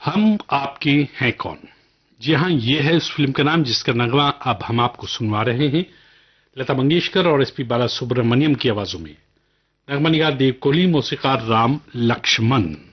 हम आपके हैं कौन। जी हाँ, ये है उस फिल्म का नाम जिसका नगमा अब हम आपको सुनवा रहे हैं, लता मंगेशकर और एसपी बाला सुब्रमण्यम की आवाजों में। नगमा निगार देव कोहली, मौसीकार राम लक्ष्मण।